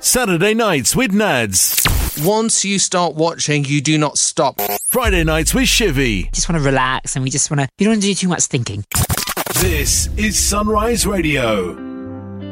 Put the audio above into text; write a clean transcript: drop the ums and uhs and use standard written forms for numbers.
Saturday nights with Nads. Once you start watching, you do not stop. Friday nights with Shivy. Just want to relax and we don't want to do too much thinking. This is Sunrise Radio.